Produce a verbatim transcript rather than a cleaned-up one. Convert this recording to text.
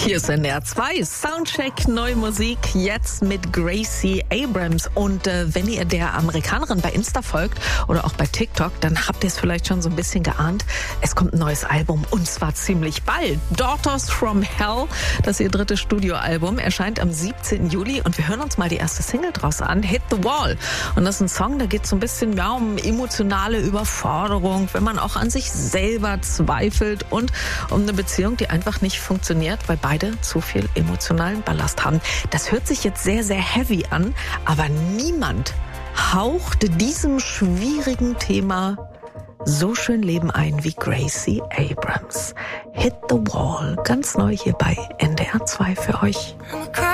Hier ist N D R zwei, Soundcheck, neue Musik, jetzt mit Gracie Abrams. Und äh, wenn ihr der Amerikanerin bei Insta folgt oder auch bei TikTok, dann habt ihr es vielleicht schon so ein bisschen geahnt. Es kommt ein neues Album und zwar ziemlich bald. Daughters from Hell, das ist ihr drittes Studioalbum, erscheint am siebzehnten Juli und wir hören uns mal die erste Single draus an, Hit the Wall. Und das ist ein Song, da geht es so ein bisschen ja, um emotionale Überforderung, wenn man auch an sich selber zweifelt und um eine Beziehung, die einfach nicht funktioniert, weil beide zu viel emotionalen Ballast haben. Das hört sich jetzt sehr, sehr heavy an, aber niemand haucht diesem schwierigen Thema so schön Leben ein wie Gracie Abrams. Hit the Wall, ganz neu hier bei N D R zwei für euch.